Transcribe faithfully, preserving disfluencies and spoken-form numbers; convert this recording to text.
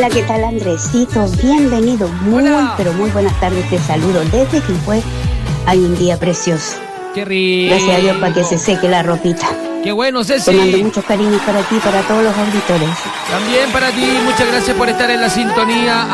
¿qué tal, Andresito? Bienvenido. Muy, Hola. pero muy buenas tardes. Te saludo desde que fue. Hay un día precioso. Qué rico. Gracias a Dios para que se seque la ropita. Qué bueno, Te mando Ceci. muchos cariños para ti y para todos los auditores. También para ti, muchas gracias por estar en la sintonía.